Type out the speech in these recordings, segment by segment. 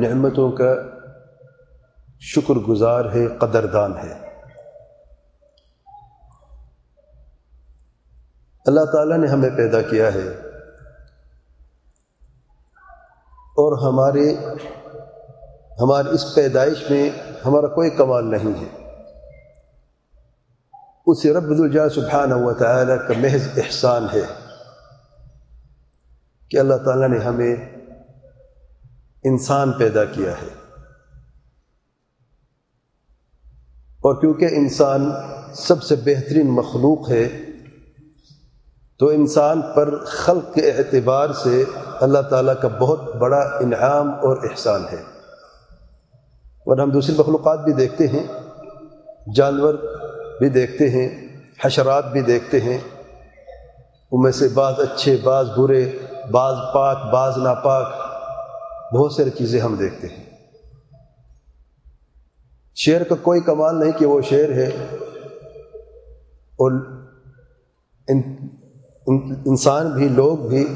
نعمتوں کا شکر گزار ہے، قدردان ہے۔ اللہ تعالیٰ نے ہمیں پیدا کیا ہے اور ہماری اس پیدائش میں ہمارا کوئی کمال نہیں ہے، اسے رب ذوالجلال سبحانہ و تعالیٰ کا محض احسان ہے کہ اللہ تعالیٰ نے ہمیں انسان پیدا کیا ہے، اور کیونکہ انسان سب سے بہترین مخلوق ہے تو انسان پر خلق کے اعتبار سے اللہ تعالیٰ کا بہت بڑا انعام اور احسان ہے۔ اور ہم دوسری مخلوقات بھی دیکھتے ہیں، جانور بھی دیکھتے ہیں، حشرات بھی دیکھتے ہیں، ان میں سے بعض اچھے، بعض برے، بعض پاک، بعض ناپاک، بہت ساری چیزیں ہم دیکھتے ہیں۔ شیر کا کوئی کمال نہیں کہ وہ شیر ہے، اور انسان بھی، لوگ بھی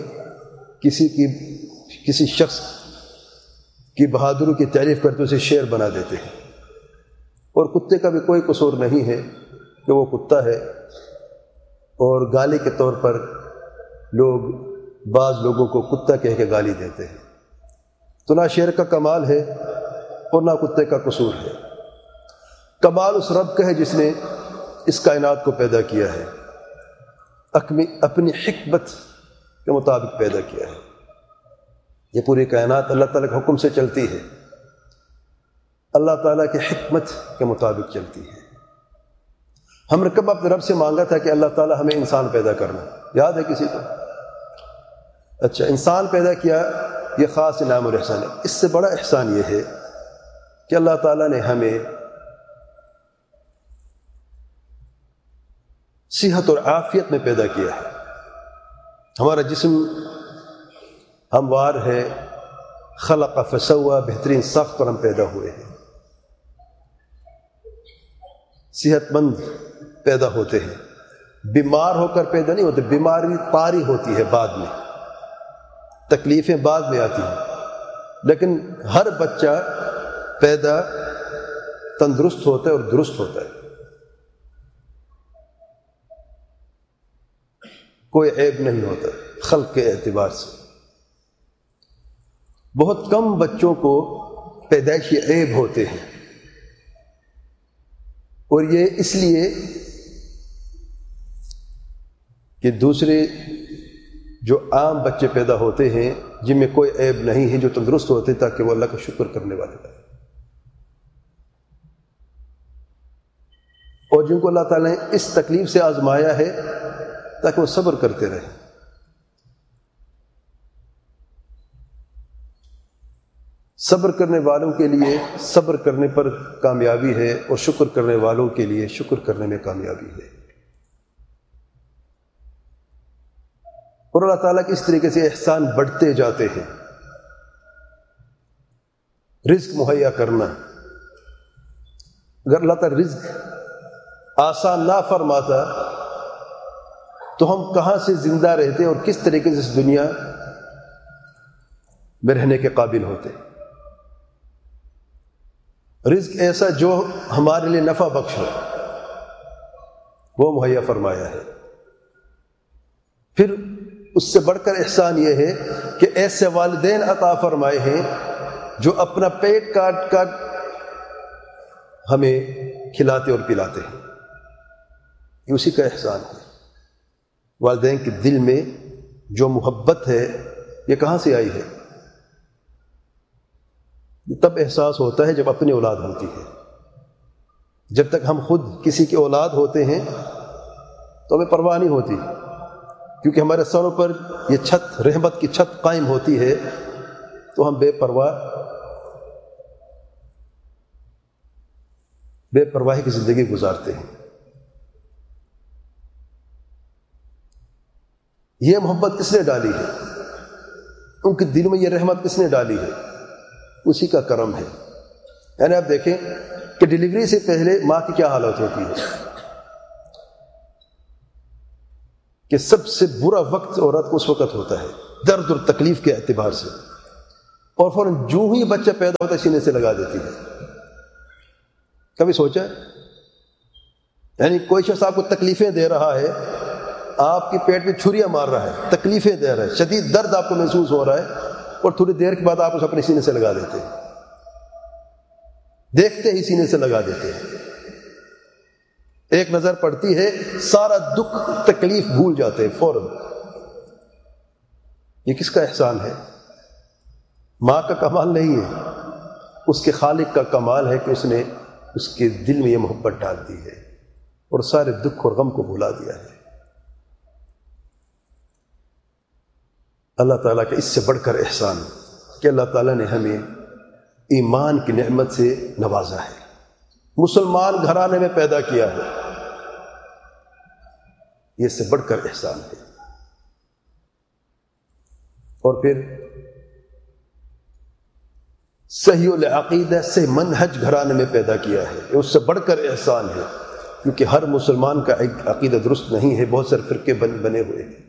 کسی شخص کی بہادری کی تعریف کرتے اسے شیر بنا دیتے ہیں، اور کتے کا بھی کوئی قصور نہیں ہے کہ وہ کتا ہے، اور گالی کے طور پر لوگ بعض لوگوں کو کتا کہہ کے گالی دیتے ہیں۔ تو نہ شیر کا کمال ہے اور نہ کتے کا قصور ہے، کمال اس رب کا ہے جس نے اس کائنات کو پیدا کیا ہے، اپنی حکمت کے مطابق پیدا کیا ہے۔ یہ پوری کائنات اللہ تعالیٰ کے حکم سے چلتی ہے، اللہ تعالیٰ کی حکمت کے مطابق چلتی ہے۔ ہم نے کب اپنے رب سے مانگا تھا کہ اللہ تعالیٰ ہمیں انسان پیدا کرنا؟ یاد ہے کسی کو؟ اچھا، انسان پیدا کیا، یہ خاص انعام اور احسان ہے۔ اس سے بڑا احسان یہ ہے کہ اللہ تعالیٰ نے ہمیں صحت اور عافیت میں پیدا کیا ہے۔ ہمارا جسم ہموار ہے، خلق فسوا، بہترین ساخت پر ہم پیدا ہوئے ہیں، صحت مند پیدا ہوتے ہیں، بیمار ہو کر پیدا نہیں ہوتے، بیماری طاری ہوتی ہے بعد میں، تکلیفیں بعد میں آتی ہیں، لیکن ہر بچہ پیدا تندرست ہوتا ہے اور درست ہوتا ہے، کوئی عیب نہیں ہوتا خلق کے اعتبار سے۔ بہت کم بچوں کو پیدائشی عیب ہوتے ہیں، اور یہ اس لیے کہ دوسرے جو عام بچے پیدا ہوتے ہیں جن میں کوئی عیب نہیں ہے، جو تندرست ہوتے ہیں، تاکہ وہ اللہ کا شکر کرنے والے بنیں، اور جن کو اللہ تعالیٰ نے اس تکلیف سے آزمایا ہے تاکہ وہ صبر کرتے رہیں۔ صبر کرنے والوں کے لیے صبر کرنے پر کامیابی ہے، اور شکر کرنے والوں کے لیے شکر کرنے میں کامیابی ہے۔ اور اللہ تعالیٰ کی اس طریقے سے احسان بڑھتے جاتے ہیں۔ رزق مہیا کرنا، اگر اللہ تعالیٰ رزق آسان نہ فرماتا تو ہم کہاں سے زندہ رہتے اور کس طریقے سے اس دنیا میں رہنے کے قابل ہوتے۔ رزق ایسا جو ہمارے لیے نفع بخش ہو، وہ مہیا فرمایا ہے۔ پھر اس سے بڑھ کر احسان یہ ہے کہ ایسے والدین عطا فرمائے ہیں جو اپنا پیٹ کاٹ کاٹ ہمیں کھلاتے اور پلاتے ہیں، یہ اسی کا احسان ہے۔ والدین کے دل میں جو محبت ہے یہ کہاں سے آئی ہے؟ یہ تب احساس ہوتا ہے جب اپنی اولاد ہوتی ہے۔ جب تک ہم خود کسی کی اولاد ہوتے ہیں تو ہمیں پرواہ نہیں ہوتی، کیونکہ ہمارے سروں پر یہ چھت، رحمت کی چھت قائم ہوتی ہے، تو ہم بے پرواہی کی زندگی گزارتے ہیں۔ یہ محبت کس نے ڈالی ہے؟ ان کے دل میں یہ رحمت کس نے ڈالی ہے؟ اسی کا کرم ہے۔ یعنی آپ دیکھیں کہ ڈیلیوری سے پہلے ماں کی کیا حالت ہوتی ہے، کہ سب سے برا وقت عورت کو اس وقت ہوتا ہے، درد اور تکلیف کے اعتبار سے، اور فوراً جو ہی بچہ پیدا ہوتا ہے سینے سے لگا دیتی ہے. کبھی سوچا ہے؟ یعنی کوئی شخص آپ کو تکلیفیں دے رہا ہے، آپ کے پیٹ میں چھریاں مار رہا ہے، تکلیفیں دے رہا ہے، شدید درد آپ کو محسوس ہو رہا ہے، اور تھوڑی دیر کے بعد آپ اسے اپنے سینے سے لگا دیتے ہیں، دیکھتے ہی سینے سے لگا دیتے ہیں. ایک نظر پڑتی ہے، سارا دکھ تکلیف بھول جاتے ہیں فوراً. یہ کس کا احسان ہے؟ ماں کا کمال نہیں ہے، اس کے خالق کا کمال ہے کہ اس نے اس کے دل میں یہ محبت ڈال دی ہے اور سارے دکھ اور غم کو بھلا دیا ہے. اللہ تعالیٰ کا اس سے بڑھ کر احسان کہ اللہ تعالیٰ نے ہمیں ایمان کی نعمت سے نوازا ہے، مسلمان گھرانے میں پیدا کیا ہے. یہ اس سے بڑھ کر احسان ہے. اور پھر صحیح العقیدہ سے منہج گھرانے میں پیدا کیا ہے، یہ اس سے بڑھ کر احسان ہے، کیونکہ ہر مسلمان کا عقیدہ درست نہیں ہے، بہت سارے فرقے بنے ہوئے ہیں.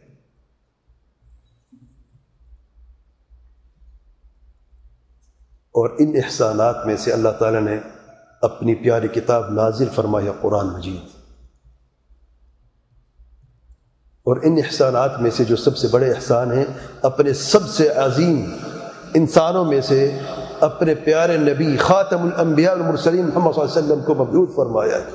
اور ان احسانات میں سے اللہ تعالیٰ نے اپنی پیاری کتاب نازل فرمایا قرآن مجید. اور ان احسانات میں سے جو سب سے بڑے احسان ہیں، اپنے سب سے عظیم انسانوں میں سے اپنے پیارے نبی خاتم الانبیاء والمرسلین محمد صلی اللہ علیہ وسلم کو مبعوث فرمایا ہے.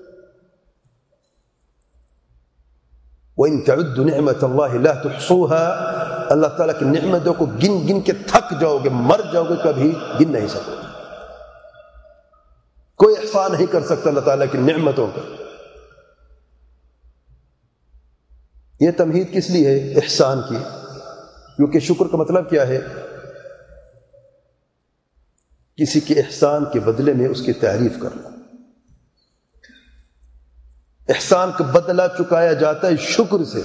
وَإِن تَعُدُّوا نِعْمَةَ اللَّهِ لَا تُحْصُوهَا، اللہ تعالیٰ کی نعمتوں کو گن گن کے تھک جاؤ گے، مر جاؤ گے، کبھی گن نہیں سکتے. کوئی احسان نہیں کر سکتا اللہ تعالیٰ کی نعمتوں کا. یہ تمہید کس لیے ہے احسان کی؟ کیونکہ شکر کا مطلب کیا ہے؟ کسی کے احسان کے بدلے میں اس کی تعریف کرنا. احسان کا بدلہ چکایا جاتا ہے شکر سے.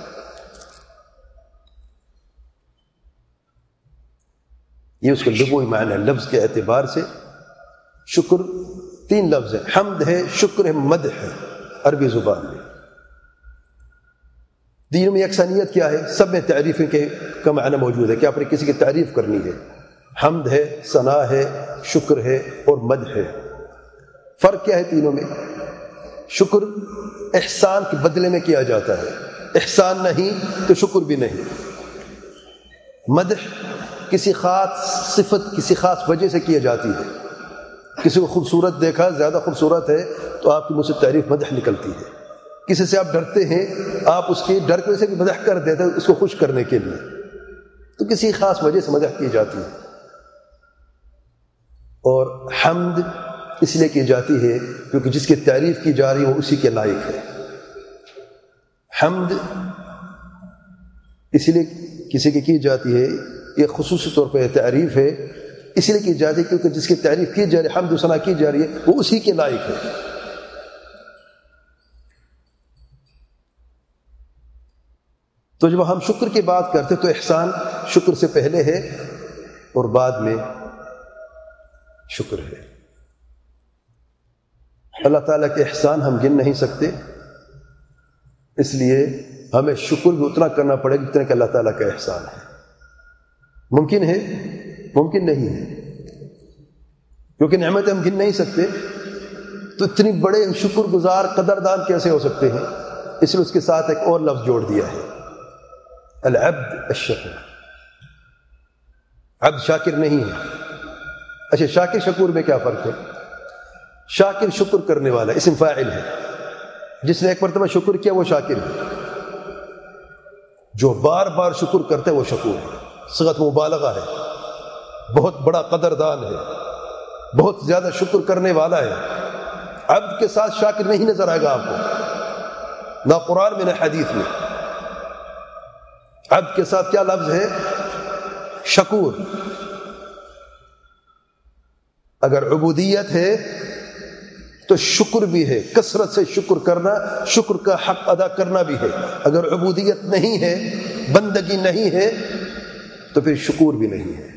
یہ اس کا لغوی معنی ہے. لفظ کے اعتبار سے شکر 3 لفظ ہیں، حمد ہے، شکر ہے، مدح ہے عربی زبان میں. دین میں یکسانیت کیا ہے؟ سب میں تعریف کا معنی موجود ہے کہ آپ نے کسی کی تعریف کرنی ہے. حمد ہے، ثنا ہے، شکر ہے اور مدح ہے. فرق کیا ہے تینوں میں؟ شکر احسان کے بدلے میں کیا جاتا ہے، احسان نہیں تو شکر بھی نہیں. مدح کسی خاص صفت، کسی خاص وجہ سے کی جاتی ہے. کسی کو خوبصورت دیکھا، زیادہ خوبصورت ہے تو آپ کی مجھ سے تعریف مدح نکلتی ہے. کسی سے آپ ڈرتے ہیں، آپ اس کے ڈر کی وجہ سے بھی مدح کر دیتے ہیں اس کو خوش کرنے کے لیے، تو کسی خاص وجہ سے مدح کی جاتی ہے. اور حمد اس لیے کی جاتی ہے کیونکہ جس کی تعریف کی جا رہی ہے وہ اسی کے لائق ہے. حمد اس لیے کسی کی جاتی ہے، یہ خصوصی طور پہ تعریف ہے، اس لیے کی جاتی ہے کیونکہ جس کی تعریف کی جا رہی ہے، حمد و ثنا کی جا رہی ہے، وہ اسی کے لائق ہے. تو جب ہم شکر کی بات کرتے تو احسان شکر سے پہلے ہے اور بعد میں شکر ہے. اللہ تعالیٰ کے احسان ہم گن نہیں سکتے، اس لیے ہمیں شکر بھی اتنا کرنا پڑے گا جتنا کہ اللہ تعالیٰ کا احسان ہے. ممکن ہے؟ ممکن نہیں ہے، کیونکہ نعمتیں ہم گن نہیں سکتے. تو اتنی بڑے شکر گزار قدردان کیسے ہو سکتے ہیں؟ اس لیے اس کے ساتھ ایک اور لفظ جوڑ دیا ہے، العبد الشکور. عبد شاکر نہیں ہے. اچھا، شاکر شکور میں کیا فرق ہے؟ شاکر شکر کرنے والا اسم فاعل ہے، جس نے ایک مرتبہ شکر کیا وہ شاکر ہے. جو بار بار شکر کرتا ہے وہ شکور ہے. صيغۃ مبالغہ ہے، بہت بڑا قدردان ہے، بہت زیادہ شکر کرنے والا ہے. عبد کے ساتھ شاکر نہیں نظر آئے گا آپ کو، نہ قرآن میں نہ حدیث میں. عبد کے ساتھ کیا لفظ ہے؟ شکور. اگر عبودیت ہے تو شکر بھی ہے، کثرت سے شکر کرنا، شکر کا حق ادا کرنا بھی ہے. اگر عبودیت نہیں ہے، بندگی نہیں ہے، تو پھر شکور بھی نہیں ہے.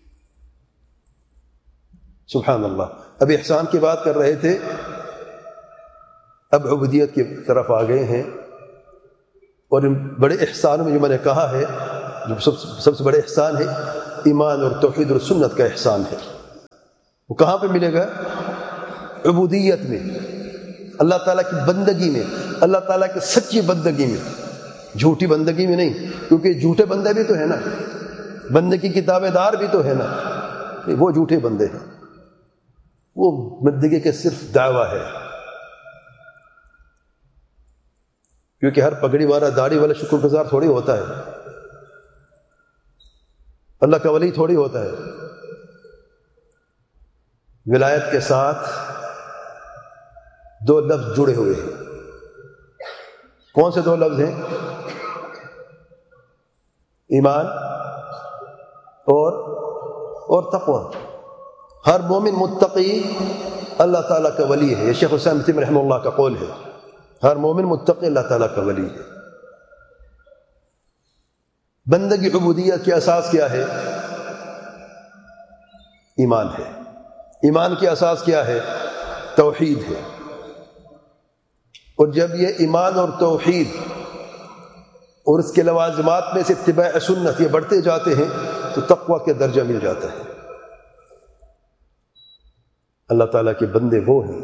سبحان اللہ. ابھی احسان کی بات کر رہے تھے، اب عبودیت کی طرف آ گئے ہیں. اور ان بڑے احسانوں میں جو میں نے کہا ہے، جو سب سے بڑے احسان ہے ایمان اور توحید اور سنت کا احسان ہے۔ وہ کہاں پہ ملے گا؟ عبودیت میں، اللہ تعالیٰ کی بندگی میں، اللہ تعالیٰ کی سچی بندگی میں، جھوٹی بندگی میں نہیں، کیونکہ جھوٹے بندے بھی تو ہیں نا، بندگی کی دعوے دار بھی تو ہے نا، وہ جھوٹے بندے ہیں، وہ بندگی کے صرف دعویٰ ہے، کیونکہ ہر پگڑی والا داڑھی والا شکر گزار تھوڑی ہوتا ہے، اللہ کا ولی تھوڑی ہوتا ہے۔ ولایت کے ساتھ دو لفظ جڑے ہوئے ہیں، کون سے دو لفظ ہیں؟ ایمان اور تقوی۔ ہر مومن متقی اللہ تعالیٰ کا ولی ہے، یہ شیخ الاسلام ابن تیمیہ رحمہ اللہ کا قول ہے، ہر مومن متقی اللہ تعالیٰ کا ولی ہے۔ بندگی عبودیت کی اساس کیا ہے؟ ایمان ہے۔ ایمان کی اساس کیا ہے؟ توحید ہے۔ اور جب یہ ایمان اور توحید اور اس کے لوازمات میں سے اتباع سنت یہ بڑھتے جاتے ہیں تو تقوی کے درجہ مل جاتا ہے۔ اللہ تعالیٰ کے بندے وہ ہیں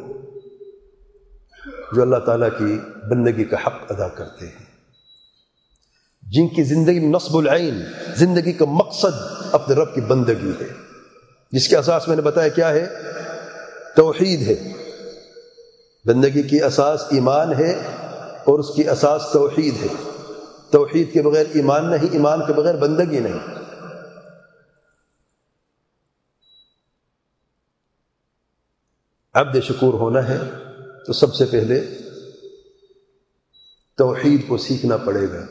جو اللہ تعالیٰ کی بندگی کا حق ادا کرتے ہیں، جن کی زندگی میں نصب العین، زندگی کا مقصد اپنے رب کی بندگی ہے، جس کے اساس میں نے بتایا کیا ہے؟ توحید ہے۔ بندگی کی اساس ایمان ہے اور اس کی اساس توحید ہے۔ توحید کے بغیر ایمان نہیں، ایمان کے بغیر بندگی نہیں۔ عبد شکور ہونا ہے تو سب سے پہلے توحید کو سیکھنا پڑے گا۔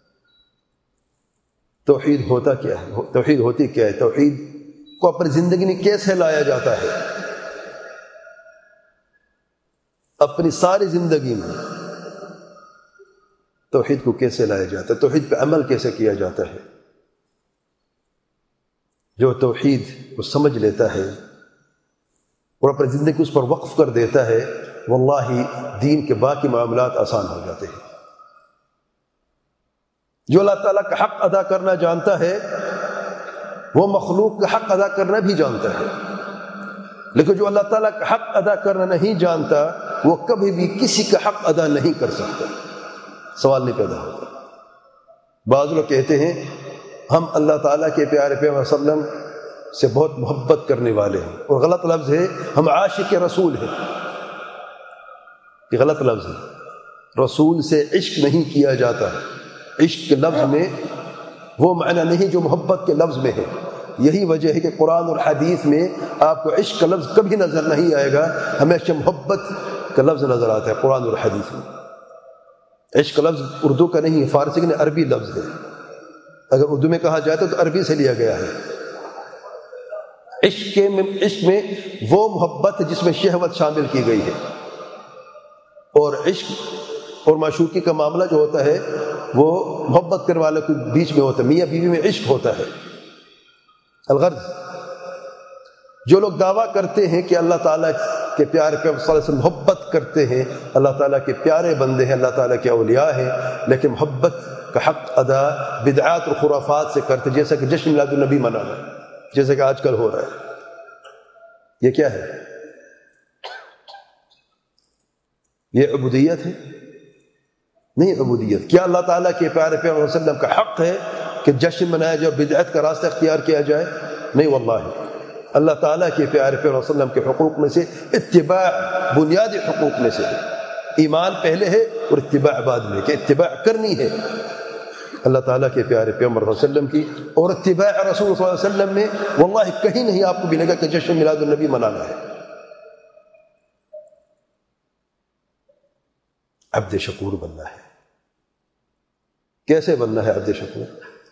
توحید ہوتا کیا ہے؟ توحید ہوتی کیا ہے؟ توحید کو اپنی زندگی میں کیسے لایا جاتا ہے؟ اپنی ساری زندگی میں توحید کو کیسے لایا جاتا ہے؟ توحید پہ عمل کیسے کیا جاتا ہے؟ جو توحید کو سمجھ لیتا ہے اور اپنی زندگی کو اس پر وقف کر دیتا ہے، واللہ دین کے باقی معاملات آسان ہو جاتے ہیں۔ جو اللہ تعالیٰ کا حق ادا کرنا جانتا ہے وہ مخلوق کا حق ادا کرنا بھی جانتا ہے، لیکن جو اللہ تعالیٰ کا حق ادا کرنا نہیں جانتا وہ کبھی بھی کسی کا حق ادا نہیں کر سکتا، سوال نہیں پیدا ہوتا۔ بعض لوگ کہتے ہیں ہم اللہ تعالیٰ کے پیارے پیغمبر صلی اللہ علیہ وسلم سے بہت محبت کرنے والے ہیں، اور غلط لفظ ہے ہم عاشق رسول ہیں، یہ غلط لفظ ہے۔ رسول سے عشق نہیں کیا جاتا، عشق کے لفظ میں وہ معنی نہیں جو محبت کے لفظ میں ہے۔ یہی وجہ ہے کہ قرآن اور حدیث میں آپ کو عشق کا لفظ کبھی نظر نہیں آئے گا، ہمیشہ محبت کا لفظ نظر آتا ہے قرآن اور حدیث میں۔ عشق کا لفظ اردو کا نہیں ہے، فارسی کا نہیں، عربی لفظ ہے۔ اگر اردو میں کہا جاتا تو عربی سے لیا گیا ہے۔ عشق میں وہ محبت ہے جس میں شہوت شامل کی گئی ہے، اور عشق اور معشوقی کا معاملہ جو ہوتا ہے وہ محبت کرنے والے کے بیچ میں ہوتا ہے، میاں بیوی میں عشق ہوتا ہے۔ الغرض جو لوگ دعویٰ کرتے ہیں کہ اللہ تعالیٰ کے پیارے پیغمبر صلی اللہ علیہ وسلم محبت کرتے ہیں، اللہ تعالیٰ کے پیارے بندے ہیں، اللہ تعالیٰ کے اولیاء ہیں، لیکن محبت کا حق ادا بدعات اور خرافات سے کرتے، جیسا کہ جشن میلاد النبی منانا، جیسا کہ آج کل ہو رہا ہے۔ یہ کیا ہے؟ یہ عبودیت ہے؟ نہیں عبودیت۔ کیا اللہ تعالیٰ کے پیارے پیغمبر صلی اللہ علیہ وسلم کا حق ہے کہ جشن منایا جائے، بدعت کا راستہ اختیار کیا جائے؟ نہیں واللہ۔ اللہ تعالیٰ کے پیارے پیغمبر صلی اللہ علیہ وسلم کے حقوق میں سے اتباع بنیادی حقوق میں سے ہے۔ ایمان پہلے ہے اور اتباع بعد میں، کہ اتباع کرنی ہے اللہ تعالیٰ کے پیارے پیغمبر صلی اللہ علیہ وسلم کی، اور اتباع رسول صلی اللہ علیہ وسلم میں واللہ کہیں نہیں آپ کو ملے گا کہ جشن میلاد النبی منانا ہے۔ عبد شکور بننا ہے۔ کیسے بننا ہے عبد شکور؟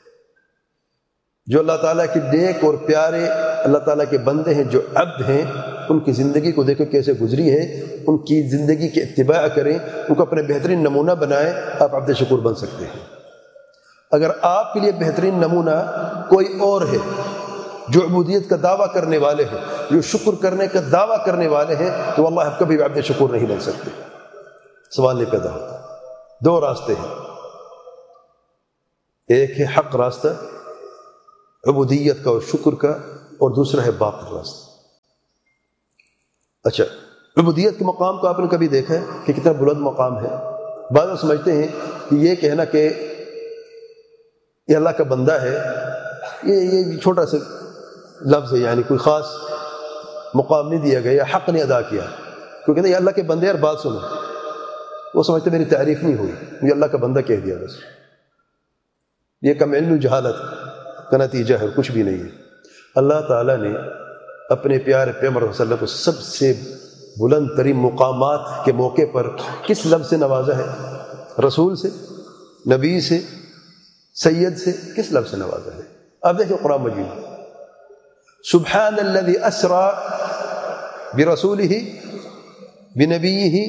جو اللہ تعالیٰ کے نیک اور پیارے اللہ تعالیٰ کے بندے ہیں، جو عبد ہیں، ان کی زندگی کو دیکھو کیسے گزری ہے، ان کی زندگی کی اتباع کریں، ان کو اپنے بہترین نمونہ بنائیں، آپ عبد شکور بن سکتے ہیں۔ اگر آپ کے لیے بہترین نمونہ کوئی اور ہے جو عبودیت کا دعویٰ کرنے والے ہیں، جو شکر کرنے کا دعویٰ کرنے والے ہیں، تو واللہ آپ کبھی بھی عبد شکور نہیں بن سکتے، سوال نہیں پیدا ہوتا۔ دو راستے ہیں، ایک ہے حق راستہ عبودیت کا اور شکر کا، اور دوسرا ہے باطل راستہ۔ اچھا، عبودیت کے مقام کو آپ نے کبھی دیکھا ہے کہ کتنا بلند مقام ہے؟ بعض لوگ سمجھتے ہیں کہ یہ کہنا کہ یہ اللہ کا بندہ ہے، یہ چھوٹا سا لفظ ہے، یعنی کوئی خاص مقام نہیں دیا گیا یا حق نہیں ادا کیا، کیونکہ یہ اللہ کے بندے اور بات سنو، وہ سمجھتے میری تعریف نہیں ہوئی، مجھے اللہ کا بندہ کہہ دیا بس۔ یہ کم علم و جہالت کا نتیجہ ہے، کچھ بھی نہیں ہے۔ اللہ تعالیٰ نے اپنے پیارے پیغمبر صلی اللہ علیہ وسلم کو سب سے بلند ترین مقامات کے موقع پر کس لفظ سے نوازا ہے؟ رسول سے، نبی سے، سید سے، کس لفظ سے نوازا ہے؟ آپ دیکھیں قرآن مجید، سبحان الذی اسری برسولہ بنبیہ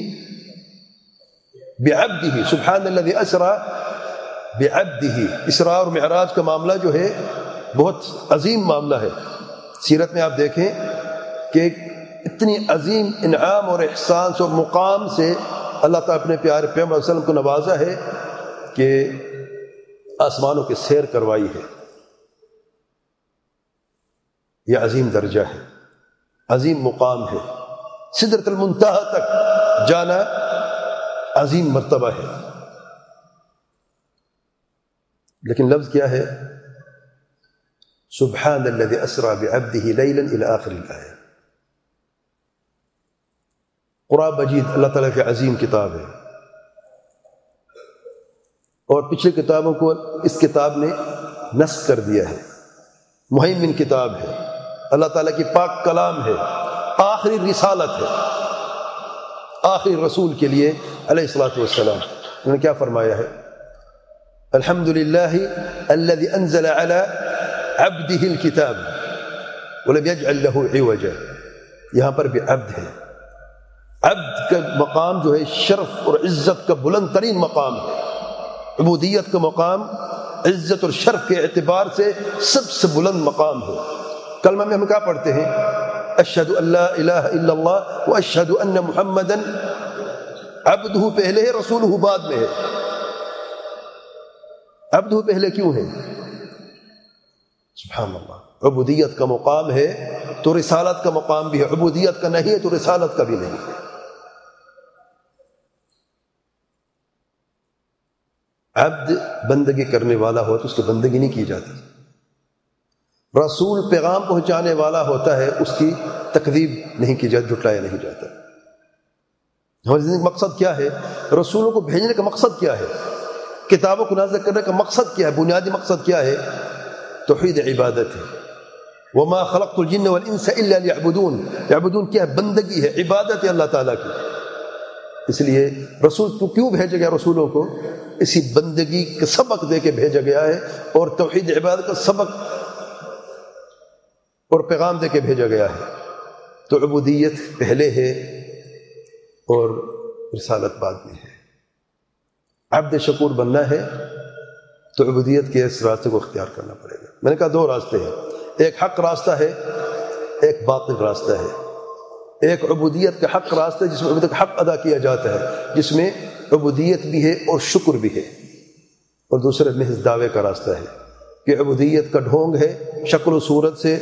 بعبدہ، سبحان الذی اسری بعبدہ۔ اسراء اور معراج کا معاملہ جو ہے بہت عظیم معاملہ ہے۔ سیرت میں آپ دیکھیں کہ اتنی عظیم انعام اور احسان اور مقام سے اللہ تعالیٰ اپنے پیارے پیغمبر صلی اللہ علیہ وسلم کو نوازا ہے کہ آسمانوں کی سیر کروائی ہے۔ یہ عظیم درجہ ہے، عظیم مقام ہے، سدرۃ المنتہا تک جانا عظیم مرتبہ ہے۔ لیکن لفظ کیا ہے؟ سبحان الذی اسری بعبدہ لیلا الی آخر الآیہ۔ قرآن مجید اللہ تعالیٰ کی عظیم کتاب ہے، اور پچھلی کتابوں کو اس کتاب نے نسخ کر دیا ہے، مہیمن کتاب ہے، اللہ تعالیٰ کی پاک کلام ہے، آخری رسالت ہے، آخری رسول کے لیے علیہ الصلاۃ والسلام۔ انہوں نے کیا فرمایا ہے؟ الحمد للہ الذی انزل علی عبدہ الکتاب ولم یجعل لہ عوجا۔ یہاں پر بھی عبد ہے، عبد کا مقام جو ہے شرف اور عزت کا بلند ترین مقام ہے۔ عبودیت کا مقام عزت اور شرف کے اعتبار سے سب سے بلند مقام ہے۔ کلمہ میں ہم کیا پڑھتے ہیں؟ اشہد ان لا الہ الا اللہ و اشہد ان محمدا عبدہ پہلے ہے، رسولہ بعد میں ہے۔ عبدہ پہلے کیوں ہے؟ سبحان اللہ، عبودیت کا مقام ہے تو رسالت کا مقام بھی ہے، عبودیت کا نہیں ہے تو رسالت کا بھی نہیں ہے۔ عبد بندگی کرنے والا ہو تو اس کی بندگی نہیں کی جاتی، رسول پیغام پہنچانے والا ہوتا ہے، اس کی تکذیب نہیں کی جاتی، جھٹلایا نہیں جاتا۔ ہماری زندگی کا مقصد کیا ہے؟ رسولوں کو بھیجنے کا مقصد کیا ہے؟ کتابوں کو نازل کرنے کا مقصد کیا ہے؟ بنیادی مقصد کیا ہے؟ توحید عبادت ہے۔ وما خلقت الجن والانس الا ليعبدون۔ یعبدون کیا ہے؟ بندگی ہے، عبادت ہے اللہ تعالیٰ کی۔ اس لیے رسول کو کیوں بھیجا گیا؟ رسولوں کو اسی بندگی کا سبق دے کے بھیجا گیا ہے، اور توحید عبادت کا سبق اور پیغام دے کے بھیجا گیا ہے۔ تو عبودیت پہلے ہے اور رسالت بعد میں ہے۔ عبد شکور بننا ہے تو عبودیت کے اس راستے کو اختیار کرنا پڑے گا۔ میں نے کہا دو راستے ہیں، ایک حق راستہ ہے، ایک باطل راستہ ہے۔ ایک عبودیت کا حق راستہ ہے جس میں عبودیت کا حق ادا کیا جاتا ہے، جس میں عبودیت بھی ہے اور شکر بھی ہے، اور دوسرا محض دعوے کا راستہ ہے کہ عبودیت کا ڈھونگ ہے، شکل و صورت سے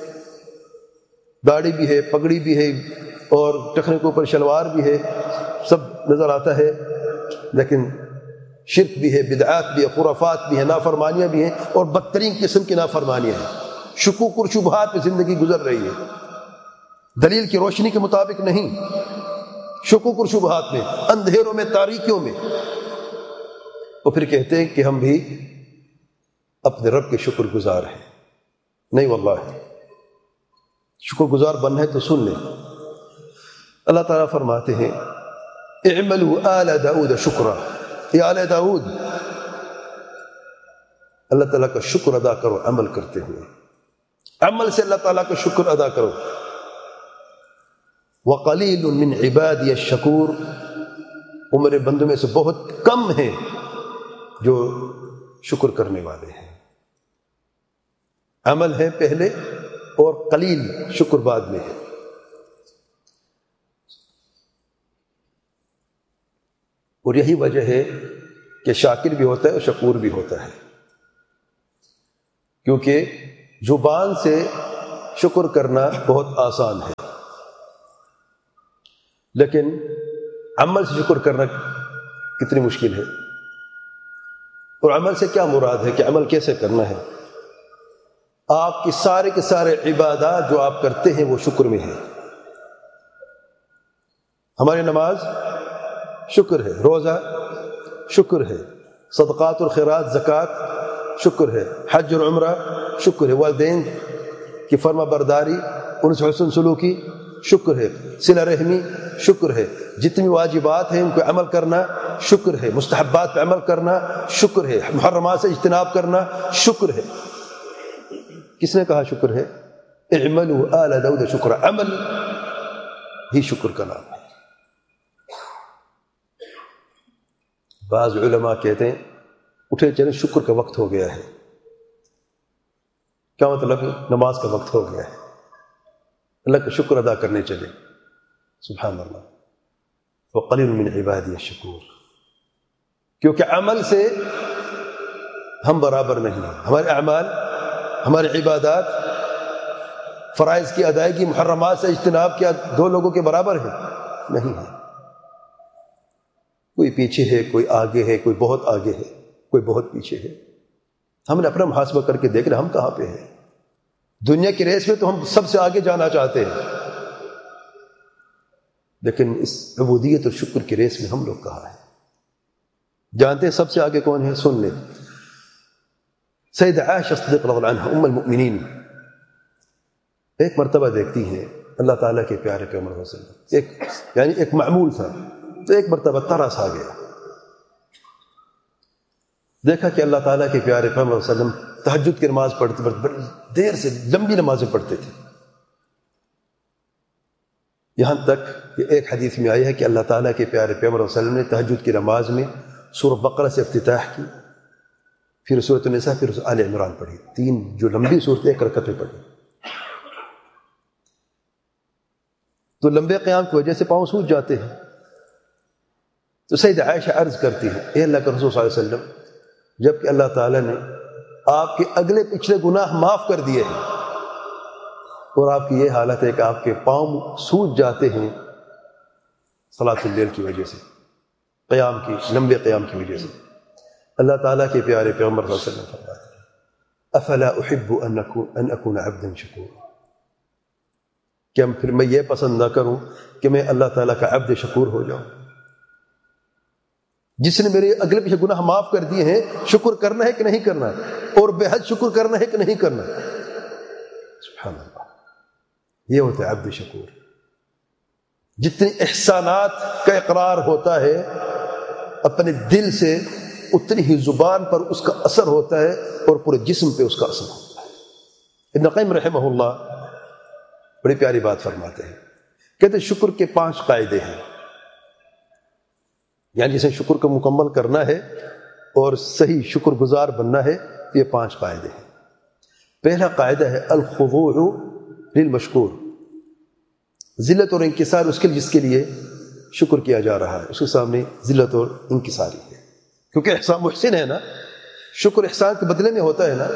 داڑھی بھی ہے، پگڑی بھی ہے، اور ٹخنے کے اوپر شلوار بھی ہے، سب نظر آتا ہے، لیکن شرک بھی ہے، بدعات بھی ہے، خرافات بھی ہیں، نافرمانیاں بھی ہیں، اور بدترین قسم کی نافرمانیاں ہیں۔ شکوک اور شبہات میں زندگی گزر رہی ہے، دلیل کی روشنی کے مطابق نہیں، شکوک اور شبہات میں، اندھیروں میں، تاریکیوں میں۔ اور پھر کہتے ہیں کہ ہم بھی اپنے رب کے شکر گزار ہیں۔ نہیں واللہ، شکر گزار بننا ہے تو سن لیں۔ اللہ تعالیٰ فرماتے ہیں اعملوا آل داود شکرا، اے آل داود، اللہ تعالیٰ کا شکر ادا کرو عمل کرتے ہوئے، عمل سے اللہ تعالیٰ کا شکر ادا کرو۔ وَقَلِيلٌ مِّنْ عِبَادِيَ الشَّكُورُ، وہ میرے بندوں میں سے بہت کم ہیں جو شکر کرنے والے ہیں۔ عمل ہے پہلے اور قلیل شکر بعد میں ہے۔ اور یہی وجہ ہے کہ شاکر بھی ہوتا ہے اور شکور بھی ہوتا ہے، کیونکہ زبان سے شکر کرنا بہت آسان ہے، لیکن عمل سے شکر کرنا کتنی مشکل ہے۔ اور عمل سے کیا مراد ہے کہ عمل کیسے کرنا ہے؟ آپ کی سارے کے سارے عبادات جو آپ کرتے ہیں وہ شکر میں ہے۔ ہماری نماز شکر ہے، روزہ شکر ہے، صدقات اور خیرات زکوٰۃ شکر ہے، حج اور عمرہ شکر ہے، والدین کی فرما برداری ان سے حسن سلوکی شکر ہے، صلہ رحمی شکر ہے، جتنی واجبات ہیں ان کو عمل کرنا شکر ہے، مستحبات پہ عمل کرنا شکر ہے، محرمات سے اجتناب کرنا شکر ہے۔ کس نے کہا شکر ہے؟ اعملوا آل داؤد شکرا، عمل ہی شکر کا نام ہے۔ بعض علماء کہتے ہیں اٹھے چلے شکر کا وقت ہو گیا ہے۔ کیا مطلب؟ نماز کا وقت ہو گیا ہے، اللہ کا شکر ادا کرنے چلے۔ سبحان اللہ، وقلیل من عبادی الشکور۔ کیونکہ عمل سے ہم برابر نہیں ہیں، ہمارے اعمال، ہماری عبادات، فرائض کی ادائیگی، محرمات سے اجتناب کیا دو لوگوں کے برابر ہے؟ نہیں ہے۔ کوئی پیچھے ہے، کوئی آگے ہے، کوئی بہت آگے ہے، کوئی بہت پیچھے ہے۔ ہم نے اپنا محاسبہ کر کے دیکھ رہے ہم کہاں پہ ہیں۔ دنیا کی ریس میں تو ہم سب سے آگے جانا چاہتے ہیں، لیکن اس عبودیت اور شکر کی ریس میں ہم لوگ کہاں ہیں؟ جانتے ہیں سب سے آگے کون ہے؟ سن لیں، سید عائشہ صدیقہ رضی اللہ عنہا ام المؤمنین ایک مرتبہ دیکھتی ہیں اللہ تعالیٰ کے پیارے پیغمبر صلی اللہ علیہ وسلم، ایک معمول تھا، تو ایک مرتبہ ترس آ گیا، دیکھا کہ اللہ تعالیٰ کے پیارے پیغمبر صلی اللہ علیہ وسلم تہجد کی نماز پڑھتے بڑی دیر سے لمبی نمازیں پڑھتے تھے، یہاں تک کہ ایک حدیث میں آئی ہے کہ اللہ تعالیٰ کے پیارے پیغمبر صلی اللہ علیہ وسلم نے تہجد کی نماز میں سورہ بقرہ سے افتتاح کی، پھر سورۃ النساء، پھر آل عمران پڑھی، تین جو لمبی صورتیں ایک رکعت میں پڑھی۔ تو لمبے قیام کی وجہ سے پاؤں سوج جاتے ہیں۔ تو سید عائشہ عرض کرتی ہے، اے اللہ کے رسول صلی اللہ علیہ وسلم، جب کہ اللہ تعالیٰ نے آپ کے اگلے پچھلے گناہ معاف کر دیے ہیں اور آپ کی یہ حالت ہے کہ آپ کے پاؤں سوج جاتے ہیں صلاۃ اللیل کی وجہ سے، قیام کی، لمبے قیام کی وجہ سے، اللہ تعالیٰ کے پیارے پیغمبر صلی اللہ علیہ وسلم فرماتے ہیں افلا احب ان اکون عبدا شکورا، کیا پھر میں یہ پسند نہ کروں کہ میں اللہ تعالیٰ کا عبد شکور ہو جاؤں؟ جس نے میرے اگلے پیچھے گناہ معاف کر دیے ہیں، شکر کرنا ہے کہ نہیں کرنا ہے؟ اور بے حد شکر کرنا ہے کہ نہیں کرنا؟ سبحان اللہ، یہ ہوتا ہے عبد شکور۔ جتنی احسانات کا اقرار ہوتا ہے اپنے دل سے، اتنی ہی زبان پر اس کا اثر ہوتا ہے اور پورے جسم پہ اس کا اثر ہوتا ہے۔ ابن قیم رحمہ اللہ بڑی پیاری بات فرماتے ہیں، کہتے ہیں شکر کے 5 قاعدے ہیں، یعنی جسے شکر کو مکمل کرنا ہے اور صحیح شکر گزار بننا ہے، یہ 5 قاعدے ہیں۔ پہلا قاعدہ ہے الخضوع للمشکور، ذلت اور انکسار اس کے جس کے لیے شکر کیا جا رہا ہے، اس کے سامنے ذلت اور انکساری ہے، کیونکہ احسان محسن ہے نا، شکر احسان کے بدلے میں ہوتا ہے نا۔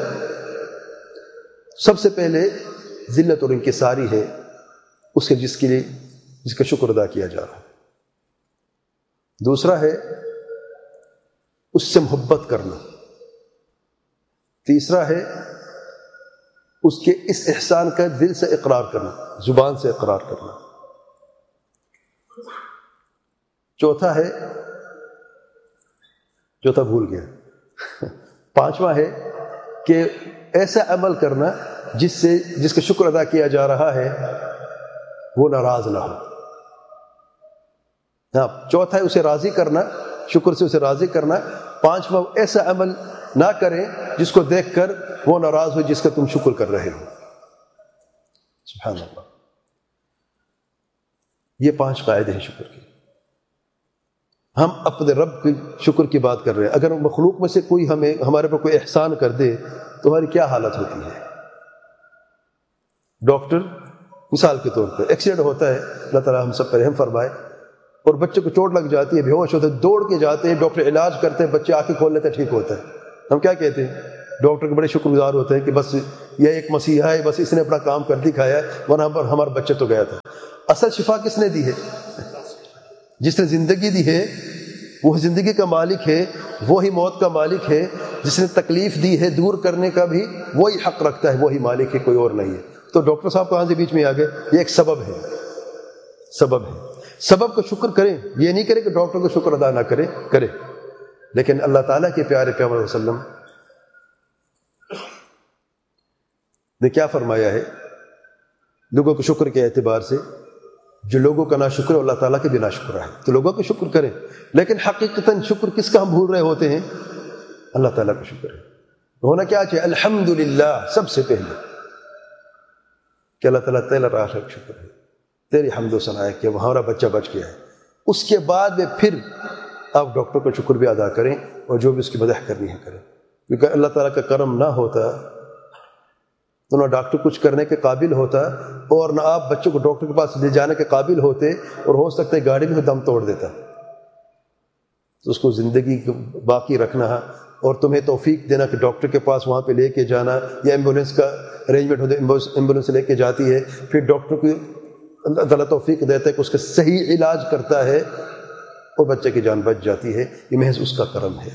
سب سے پہلے ذلت اور انکساری ہے اس کے جس کے لیے جس کا شکر ادا کیا جا رہا ہے۔ دوسرا ہے اس سے محبت کرنا۔ تیسرا ہے اس کے اس احسان کا دل سے اقرار کرنا، زبان سے اقرار کرنا۔ چوتھا ہے، چوتھا بھول گیا، 5واں ہے کہ ایسا عمل کرنا جس کا شکر ادا کیا جا رہا ہے وہ ناراض نہ ہو۔ ہاں، چوتھا ہے اسے راضی کرنا، شکر سے اسے راضی کرنا۔ 5واں ایسا عمل نہ کریں جس کو دیکھ کر وہ ناراض ہو جس کا تم شکر کر رہے ہو۔ سبحان اللہ، یہ 5 قاعدے ہیں شکر کے۔ ہم اپنے رب کے شکر کی بات کر رہے ہیں، اگر مخلوق میں سے کوئی ہمارے پر کوئی احسان کر دے تو ہماری کیا حالت ہوتی ہے؟ ڈاکٹر مثال کے طور پر ایکسیڈنٹ ہوتا ہے، اللہ تعالیٰ ہم سب پر رحم فرمائے، اور بچے کو چوٹ لگ جاتی ہے، بے ہوش ہوتا ہے، دوڑ کے جاتے ہیں، ڈاکٹر علاج کرتے ہیں، بچے آنکھیں کھول لیتے ہیں، ٹھیک ہوتا ہے۔ ہم کیا کہتے ہیں؟ ڈاکٹر کے بڑے شکر گزار ہوتے ہیں کہ بس یہ ایک مسیحا ہے، بس اس نے اپنا کام کر دکھایا ہے، ورنہ پر ہمارا بچہ تو گیا تھا۔ اصل شفا کس نے دی ہے؟ جس نے زندگی دی ہے، وہ زندگی کا مالک ہے، وہی موت کا مالک ہے۔ جس نے تکلیف دی ہے دور کرنے کا بھی وہی حق رکھتا ہے، وہی مالک ہے، کوئی اور نہیں ہے۔ تو ڈاکٹر صاحب کہاں سے بیچ میں آ گئے؟ یہ ایک سبب ہے، سبب ہے۔ سبب کا شکر کریں، یہ نہیں کریں کہ ڈاکٹر کو شکر ادا نہ کرے، لیکن اللہ تعالیٰ کے پیارے پیغمبر صلی اللہ علیہ وسلم نے کیا فرمایا ہے لوگوں کو شکر کے اعتبار سے؟ جو لوگوں کا ناشکر ہے اللہ تعالیٰ کے بھی ناشکر ہے، تو لوگوں کا شکر کریں، لیکن حقیقتاً شکر کس کا ہم بھول رہے ہوتے ہیں؟ اللہ تعالیٰ کا شکر ہے۔ ہونا کیا چاہیے؟ الحمدللہ سب سے پہلے، کہ اللہ تعالیٰ تیرا راہ شکر ہے، تیری حمد و ثنا ہے کہ ہمارا بچہ بچ گیا ہے۔ اس کے بعد میں پھر آپ ڈاکٹر کا شکر بھی ادا کریں اور جو بھی اس کی مدح کرنی ہے کریں، کیونکہ اللہ تعالیٰ کا کرم نہ ہوتا تو نہ ڈاکٹر کچھ کرنے کے قابل ہوتا، اور نہ آپ بچوں کو ڈاکٹر کے پاس لے جانے کے قابل ہوتے، اور ہو سکتا ہے گاڑی میں دم توڑ دیتا۔ تو اس کو زندگی باقی رکھنا اور تمہیں توفیق دینا کہ ڈاکٹر کے پاس وہاں پہ لے کے جانا، یا ایمبولینس کا ارینجمنٹ ہوتا ہے، ایمبولینس لے کے جاتی ہے، پھر ڈاکٹر کو اللہ تعالیٰ توفیق دیتا ہے کہ اس کا صحیح علاج کرتا ہے اور بچے کی جان بچ جاتی ہے۔ یہ محض اس کا کرم ہے۔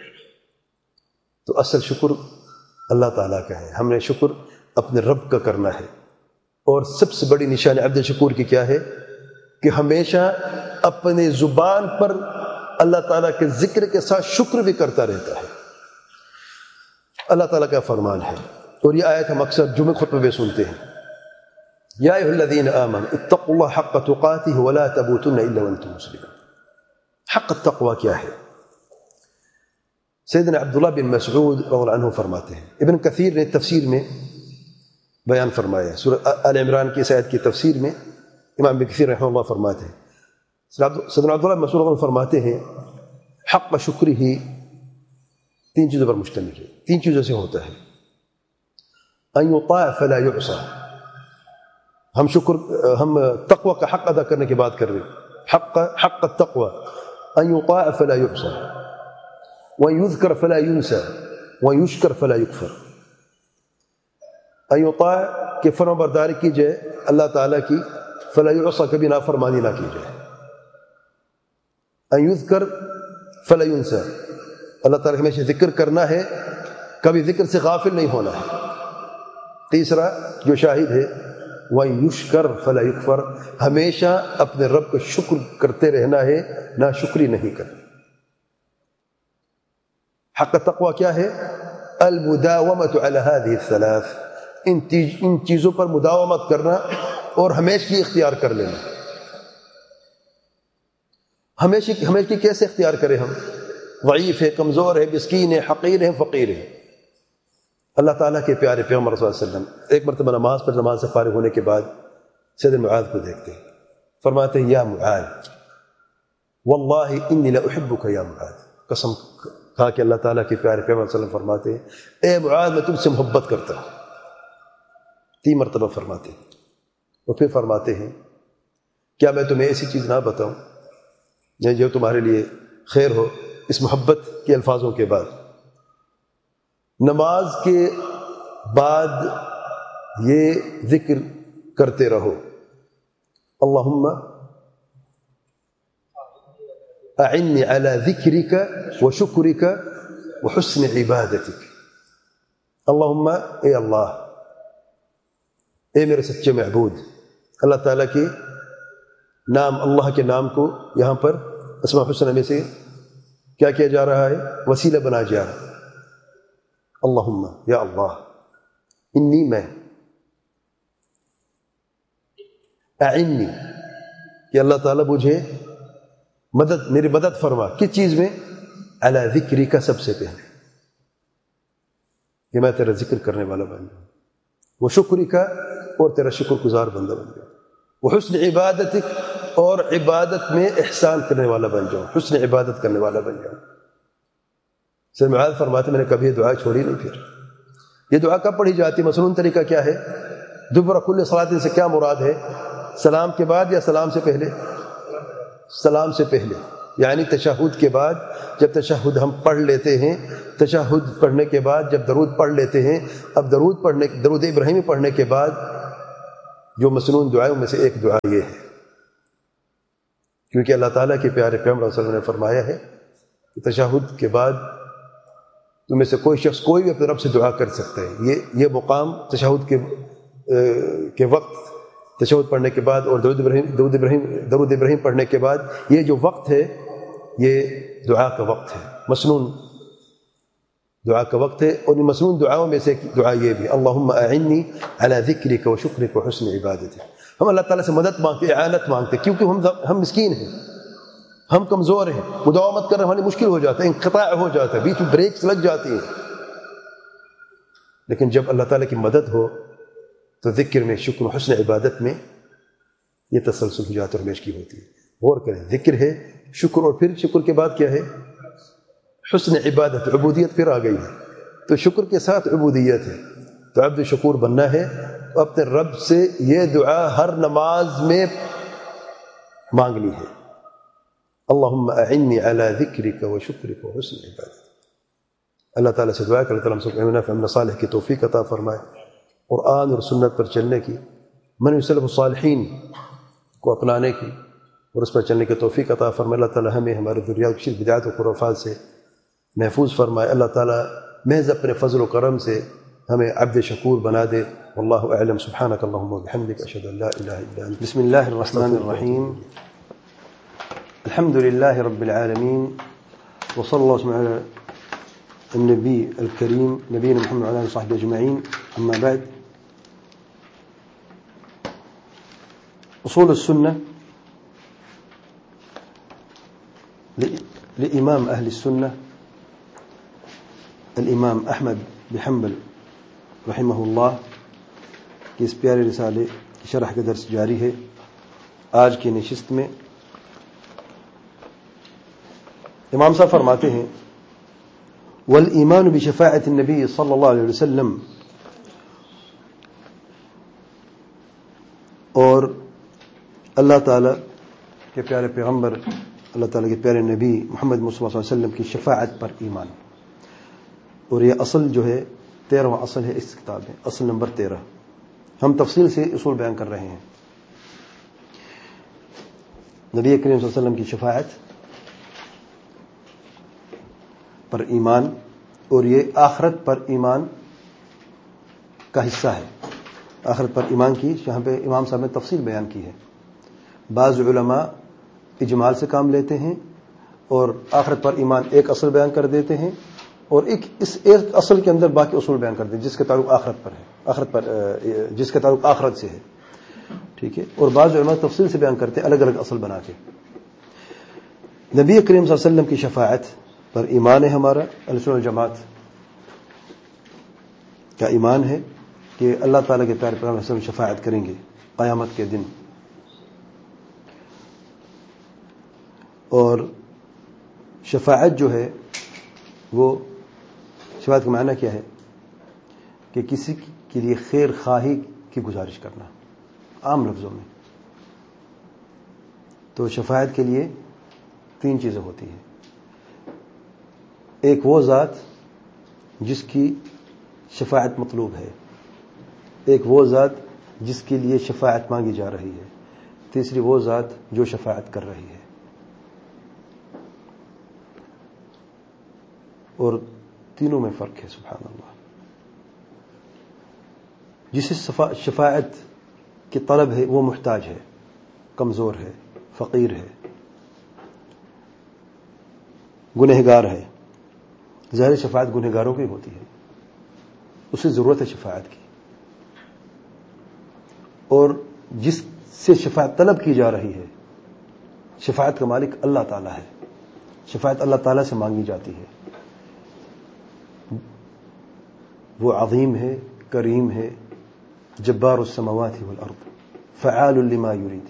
تو اصل شکر اللہ تعالیٰ کا ہے، ہم نے شکر اپنے رب کا کرنا ہے۔ اور سب سے بڑی نشانی عبد شکور کی کیا ہے؟ کہ ہمیشہ اپنے زبان پر اللہ تعالیٰ کے ذکر کے ساتھ شکر بھی کرتا رہتا ہے۔ اللہ تعالیٰ کا فرمان ہے، اور یہ آیت ہم اکثر جمعہ خطبے میں سنتے ہیں، یا ایھا الذین آمنوا اتقوا اللہ حق تقاتہ ولا تموتن الا وانتم مسلمون۔ حق التقوی کیا ہے؟ سیدنا عبداللہ بن مسعود رضی اللہ عنہ فرماتے ہیں، ابن کثیر نے تفسیر میں بیان فرمایا ہے، سورہ آل عمران کی اس آیت کی تفسیر میں امام ابن کثیر رحمہ اللہ فرماتے ہیں، سیدنا عبداللہ بن مسعود فرماتے ہیں حق شکر ہی تین چیزوں پر مشتمل ہے، تین چیزوں سے ہوتا ہے۔ ان یطاع فلا یعصى، ہم تقوی کا حق ادا کرنے کی بات کر رہے ہیں، حق التقوی ان یطاع فلا یعصى وان یذکر فلا ینسى وان یشکر فلا یکفر۔ ان یطاع کہ فرما برداری کی جائے اللہ تعالیٰ کی، فلا یعصى کبھی نافرمانی نہ کی جائے، ان یذکر فلا ینسى اللہ تعالیٰ ہمیشہ ذکر کرنا ہے، کبھی ذکر سے غافل نہیں ہونا ہے۔ تیسرا جو شاہد ہے وَإِن يُشْكَرْ فَلَا يُكْفَرْ، ہمیشہ اپنے رب کا شکر کرتے رہنا ہے، نہ شکری نہیں کرنی۔ حق تقوی کیا ہے؟ المداومة على هذه الثلاث، ان چیزوں پر مداومت کرنا اور ہمیشہ اختیار کر لینا۔ ہمیشہ کیسے اختیار کریں؟ ہم ضعیف ہے، کمزور ہے، مسکین ہے، حقیر ہے، فقیر ہے۔ اللہ تعالیٰ کے پیارے پیغمبر صلی اللہ علیہ وسلم ایک مرتبہ نماز سے فارغ ہونے کے بعد سیدنا معاذ کو دیکھتے ہیں، فرماتے ہیں یا معاذ واللہ انی لاحبک یا معاذ، قسم کھا کہ اللہ تعالیٰ کے پیارے پیغمبر صلی اللہ علیہ وسلم فرماتے ہیں اے معاذ میں تم سے محبت کرتا ہوں، 3 مرتبہ فرماتے ہیں۔ اور پھر فرماتے ہیں کیا میں تمہیں ایسی چیز نہ بتاؤں جو تمہارے لیے خیر ہو؟ اس محبت کے الفاظوں کے بعد نماز کے بعد یہ ذکر کرتے رہو، اللہم اعنی علی ذکرک وشکرک وحسن عبادتک۔ اللہم اے اللہ، اے میرے سچے معبود، اللہ تعالیٰ کے نام، اللہ کے نام کو یہاں پر اسماء الحسنی میں سے کیا کیا جا رہا ہے؟ وسیلہ بنا جا رہا ہے۔ اللہم یا اللہ، انی میں، اعنی کہ اللہ تعالیٰ مجھے میری مدد فرما، کس چیز میں؟ علی ذکری کا، سب سے پہلے کہ میں تیرا ذکر کرنے والا بن جاؤں، وہ شکری کا، اور تیرا شکر گزار بندہ بن جاؤں، وہ حسن عبادتک، اور عبادت میں احسان کرنے والا بن جاؤں، حسن عبادت کرنے والا بن جاؤں۔ سیدنا معاذ فرماتے میں نے کبھی یہ دعا چھوڑی نہیں۔ پھر یہ دعا کب پڑھی جاتی؟ مصنون طریقہ کیا ہے؟ دبر کل صلاۃ سے کیا مراد ہے؟ سلام کے بعد یا سلام سے پہلے؟ سلام سے پہلے۔ یعنی تشہد کے بعد جب تشہد ہم پڑھ لیتے ہیں، تشہد پڑھنے کے بعد جب درود پڑھ لیتے ہیں، اب درود ابراہیمی پڑھنے کے بعد جو مسنون دعاؤں میں سے ایک دعا یہ ہے، کیونکہ اللہ تعالیٰ کے پیارے پیغمبر صلی اللہ علیہ وسلم نے فرمایا ہے کہ تشہد کے بعد تم میں سے کوئی شخص کوئی بھی اپنے رب سے دعا کر سکتا ہے. یہ مقام تشہد کے وقت، تشہد پڑھنے کے بعد اور درود ابراہیم پڑھنے کے بعد یہ جو وقت ہے یہ دعا کا وقت ہے، مسنون دعا کا وقت ہے. اور ان مسنون دعاؤں میں سے ایک دعا یہ بھی، اللہم اعنی علی ذکرک و شکرک و حسن عبادتک. ہم اللہ تعالیٰ سے مدد مانگتے، اعانت مانگتے، کیونکہ ہم مسکین ہیں، ہم کمزور ہیں، مداومت کرنا ہمارے مشکل ہو جاتا ہے، انقطاع ہو جاتا ہے، بیچ میں بریکس لگ جاتی ہیں. لیکن جب اللہ تعالیٰ کی مدد ہو تو ذکر میں، شکر و حسن عبادت میں یہ تسلسل ہو جاتا ہے اور میشگی ہوتی ہے. غور کریں، ذکر ہے، شکر، اور پھر شکر کے بعد کیا ہے؟ حسن عبادت، عبودیت پھر آ گئی ہے. تو شکر کے ساتھ عبودیت ہے. تو عبد شکور بننا ہے، اپنے رب سے یہ دعا ہر نماز میں مانگنی ہے، اللہم اعنی علی ذکرک و شکرک و حسن عبادتک. اللہ تعالیٰ سے دعا کہ اللہ تعالیٰ ہم سب کو عمل صالح کی توفیق عطا فرمائے، قرآن اور سنت پر چلنے کی، منہج سلف الصالحین کو اپنانے کی اور اس پر چلنے کی توفیق عطا فرمائے. اللہ تعالیٰ ہمیں ہمارے ذریات کی شرک بدعات و خرافات سے محفوظ فرمائے. اللہ تعالیٰ محض اپنے فضل و کرم سے ہمیں عبد شکور بنا دے. واللہ اعلم. سبحانک اللہم و بحمدک، اشہد ان لا الہ الا انت. بسم اللہ الرحمن الرحیم. الحمد للہ رب العالمین، وصلی اللہ وسلم علی النبی الکریم نبینا محمد وعلی آلہ وصحبہ اجمعین. اما بعد، اصول السنة لإمام أهل السنة الإمام أحمد بن حنبل رحمہ اللہ کی اس پیارے رسالے کی شرح کا درس جاری ہے. آج کی نشست میں امام صاحب فرماتے ہیں، والایمان بشفاعت النبی صلی اللہ علیہ وسلم، اور اللہ تعالیٰ کے پیارے پیغمبر، اللہ تعالیٰ کے پیارے نبی محمد مصطفیٰ صلی اللہ علیہ وسلم کی شفاعت پر ایمان. اور یہ اصل جو ہے 13واں اصل ہے اس کتاب میں، اصل نمبر 13. ہم تفصیل سے اصول بیان کر رہے ہیں. نبی کریم صلی اللہ علیہ وسلم کی شفاعت پر ایمان، اور یہ آخرت پر ایمان کا حصہ ہے. آخرت پر ایمان کی یہاں پہ امام صاحب نے تفصیل بیان کی ہے. بعض علماء اجمال سے کام لیتے ہیں اور آخرت پر ایمان ایک اصل بیان کر دیتے ہیں، اور اس ایک اصل کے اندر باقی اصول بیان کر دیتے ہیں جس کا تعلق آخرت پر ہے، جس کا تعلق آخرت سے ہے. ٹھیک ہے. اور بعض علماء تفصیل سے بیان کرتے ہیں الگ الگ اصل بنا کے. نبی کریم صلی اللہ علیہ وسلم کی شفاعت پر ایمان ہے. ہمارا اہل سنت والجماعت کا ایمان ہے کہ اللہ تعالیٰ کے پیارے پیغمبر صلی اللہ علیہ وسلم شفاعت کریں گے قیامت کے دن. اور شفاعت جو ہے وہ، شفاعت کا معنی کیا ہے؟ کہ کسی کے لیے خیر خواہی کی گزارش کرنا، عام لفظوں میں. تو شفاعت کے لیے 3 چیزیں ہوتی ہیں. ایک وہ ذات جس کی شفاعت مطلوب ہے، ایک وہ ذات جس کے لیے شفاعت مانگی جا رہی ہے، تیسری وہ ذات جو شفاعت کر رہی ہے. اور تینوں میں فرق ہے. سبحان اللہ. جسے شفاعت کی طلب ہے وہ محتاج ہے، کمزور ہے، فقیر ہے، گنہگار ہے. ظاہر شفاعت گنہگاروں کی ہوتی ہے، اسے ضرورت ہے شفاعت کی. اور جس سے شفاعت طلب کی جا رہی ہے، شفاعت کا مالک اللہ تعالیٰ ہے، شفاعت اللہ تعالیٰ سے مانگی جاتی ہے. وہ عظیم ہے، کریم ہے، جبار السماوات والارض، فعال لما یرید.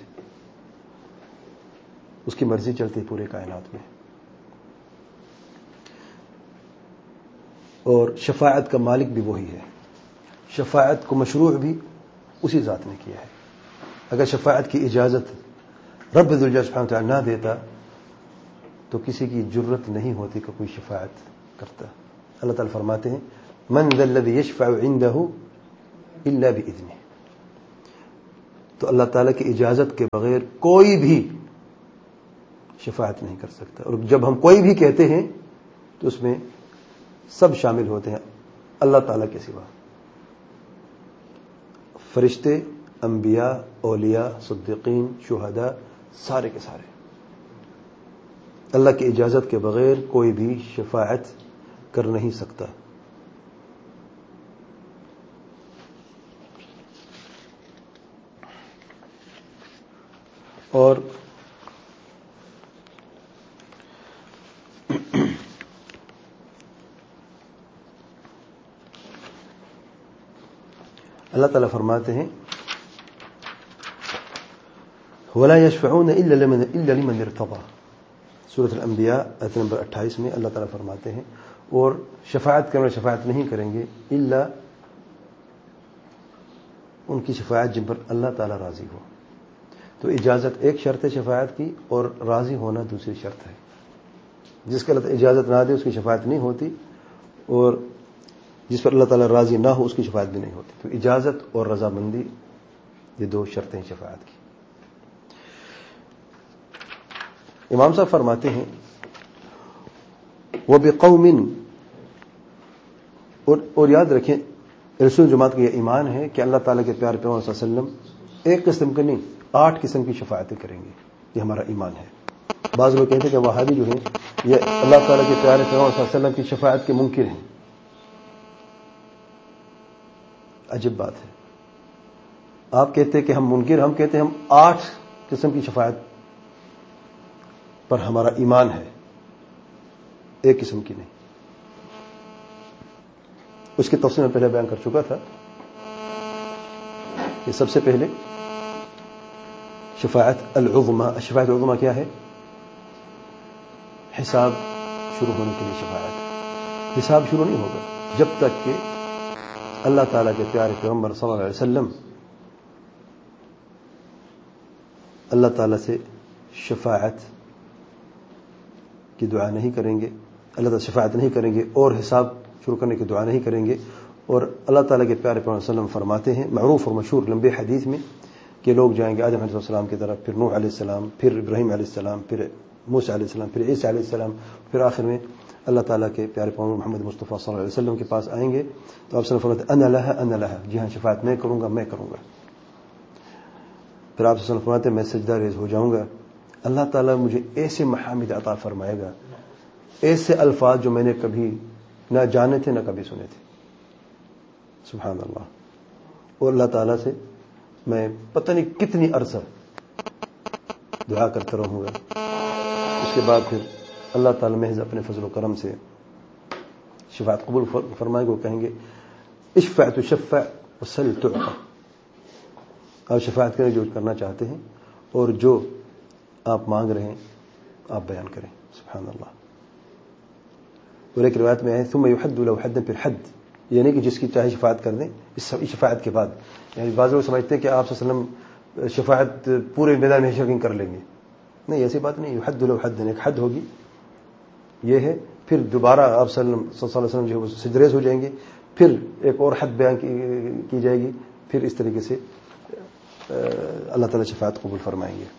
اس کی مرضی چلتی ہے پورے کائنات میں. اور شفاعت کا مالک بھی وہی ہے. شفاعت کو مشروع بھی اسی ذات نے کیا ہے. اگر شفاعت کی اجازت رب ذوالجلال سبحانہ وتعالی نہ دیتا تو کسی کی جرت نہیں ہوتی کہ کوئی شفاعت کرتا. اللہ تعالیٰ فرماتے ہیں من ذا الذی یشفع عنده الا باذنہ. تو اللہ تعالیٰ کی اجازت کے بغیر کوئی بھی شفاعت نہیں کر سکتا. اور جب ہم کوئی بھی کہتے ہیں تو اس میں سب شامل ہوتے ہیں اللہ تعالیٰ کے سوا. فرشتے، انبیاء، اولیاء، صدیقین، شہداء، سارے کے سارے. اللہ کی اجازت کے بغیر کوئی بھی شفاعت کر نہیں سکتا. اور اللہ تعالیٰ فرماتے ہیں وَلَا يَشْفَعُونَ إِلَّا لِمَنِ ارْتَضَىٰ. سورۃ الانبیاء آیت نمبر 28 میں اللہ تعالیٰ فرماتے ہیں اور شفاعت کرنے والے شفاعت نہیں کریں گے الا ان کی شفاعت جن پر اللہ تعالیٰ راضی ہو. تو اجازت ایک شرط ہے شفاعت کی اور راضی ہونا دوسری شرط ہے. جس کا اللہ تعالیٰ اجازت نہ دے اس کی شفاعت نہیں ہوتی اور جس پر اللہ تعالیٰ راضی نہ ہو اس کی شفاعت بھی نہیں ہوتی. تو اجازت اور رضامندی یہ دو شرطیں ہیں شفاعت کی. امام صاحب فرماتے ہیں وَبِقَوْمٍ اور یاد رکھیں رسول جماعت کا یہ ایمان ہے کہ اللہ تعالیٰ کے پیارے پیغمبر صلی اللہ علیہ وسلم ایک قسم کے نہیں 8 قسم کی شفاعتیں کریں گے. یہ ہمارا ایمان ہے. بعض لوگ کہتے ہیں کہ وہابی جو ہیں یہ اللہ تعالیٰ کے پیارے پیغمبر صلی اللہ علیہ وسلم کی شفاعت کے منکر ہیں. عجب بات ہے. آپ کہتے ہیں کہ ہم منکر، ہم کہتے ہیں ہم 8 قسم کی شفاعت پر ہمارا ایمان ہے، ایک قسم کی نہیں. اس کی تفصیل میں پہلے بیان کر چکا تھا کہ سب سے پہلے شفاعت العظمی. شفاعت العظمی کیا ہے؟ حساب شروع ہونے کے لیے شفاعت. حساب شروع نہیں ہوگا جب تک کہ اللہ تعالیٰ کے پیارے پیغمبر صلی اللہ علیہ وسلم اللہ تعالیٰ سے شفاعت کی دعا نہیں کریں گے، اللہ تعالیٰ شفاعت نہیں کریں گے اور حساب شروع کرنے کی دعا نہیں کریں گے. اور اللہ تعالیٰ کے پیارے پیغمبر صلی اللہ علیہ وسلم فرماتے ہیں معروف اور مشہور لمبے حدیث میں کہ لوگ جائیں گے آدم علیہ السلام کی طرف، پھر نوح علیہ السلام، پھر ابراہیم علیہ السلام، پھر موسیٰ علیہ السلام، پھر عیسیٰ علیہ السلام، پھر آخر میں اللہ تعالیٰ کے پیارے پیغمبر محمد مصطفیٰ صلی اللہ علیہ وسلم کے پاس آئیں گے. تو آپ صلی اللہ علیہ وسلم فرماتے ہیں انا لہا انا لہا، جی ہاں شفاعت میں کروں گا میں کروں گا. پھر آپ صلی اللہ علیہ وسلم فرماتے ہیں میں سجدہ ریز ہو جاؤں گا. اللہ تعالیٰ مجھے ایسے محامد عطا فرمائے گا، ایسے الفاظ جو میں نے کبھی نہ جانے تھے نہ کبھی سنے تھے. سبحان اللہ. اور اللہ تعالیٰ سے میں پتہ نہیں کتنی عرصہ دعا کرتا رہوں گا. اس کے بعد پھر اللہ تعالیٰ محض اپنے فضل و کرم سے شفاعت قبول فرمائے گا. کہیں گے اشفع تشفع وسل تعطى. آپ شفاعت کریں جو کرنا چاہتے ہیں اور جو آپ مانگ رہے ہیں آپ بیان کریں. سبحان اللہ. اور ایک روایت میں ہے ثم يحد لو حد پھر حد، یعنی کہ جس کی چاہے شفاعت کر دیں اس شفاعت کے بعد. یعنی بعض لوگ سمجھتے ہیں کہ آپ صلی اللہ علیہ وسلم شفاعت پورے میدان حشر کی کر لیں گے. نہیں، ایسی بات نہیں. يحد لو حد ایک حد ہوگی یہ ہے. پھر دوبارہ آپ صلی اللہ علیہ وسلم جو سجدریز ہو جائیں گے، پھر ایک اور حد بیان کی جائے گی، پھر اس طریقے سے اللہ تعالیٰ شفاعت قبول فرمائیں گے.